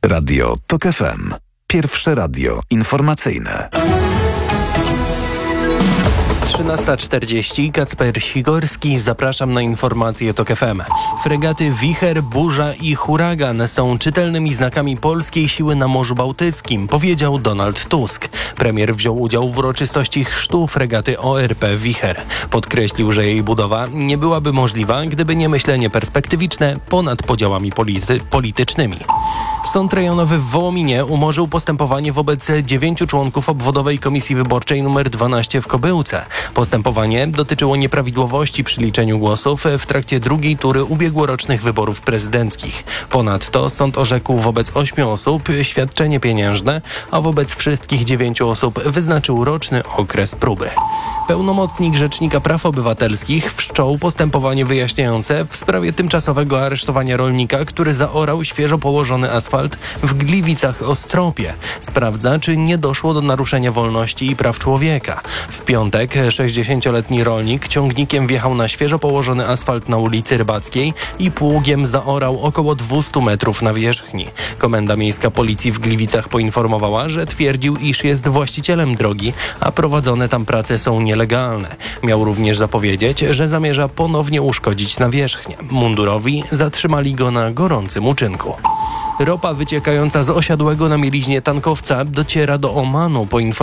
Radio TOK FM. Pierwsze radio informacyjne. 13:40. Kacper Sigorski. Zapraszam na informacje TOK FM. Fregaty Wicher, Burza i Huragan są czytelnymi znakami polskiej siły na Morzu Bałtyckim, powiedział Donald Tusk. Premier wziął udział w uroczystości chrztu fregaty ORP Wicher. Podkreślił, że jej budowa nie byłaby możliwa, gdyby nie myślenie perspektywiczne ponad podziałami politycznymi. Sąd rejonowy w Wołominie umorzył postępowanie wobec 9 członków obwodowej komisji wyborczej nr 12 w Kobyłce. Postępowanie dotyczyło nieprawidłowości przy liczeniu głosów w trakcie drugiej tury ubiegłorocznych wyborów prezydenckich. Ponadto sąd orzekł wobec 8 osób świadczenie pieniężne, a wobec wszystkich 9 osób wyznaczył roczny okres próby. Pełnomocnik Rzecznika Praw Obywatelskich wszczął postępowanie wyjaśniające w sprawie tymczasowego aresztowania rolnika, który zaorał świeżo położony asfalt w Gliwicach-Ostropie. Sprawdza, czy nie doszło do naruszenia wolności i praw człowieka. W piątek 60-letni rolnik ciągnikiem wjechał na świeżo położony asfalt na ulicy Rybackiej i pługiem zaorał około 200 metrów nawierzchni. Komenda Miejska Policji w Gliwicach poinformowała, że twierdził, iż jest właścicielem drogi, a prowadzone tam prace są nielegalne. Miał również zapowiedzieć, że zamierza ponownie uszkodzić nawierzchnię. Mundurowi zatrzymali go na gorącym uczynku. Ropa wyciekająca z osiadłego na mieliźnie tankowca dociera do Omanu,